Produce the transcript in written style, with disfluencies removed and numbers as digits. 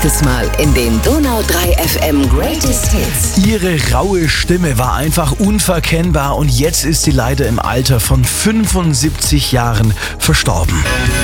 Dieses Mal in den Donau 3 FM Greatest Hits. Ihre raue Stimme war einfach unverkennbar und jetzt ist sie leider im Alter von 75 Jahren verstorben.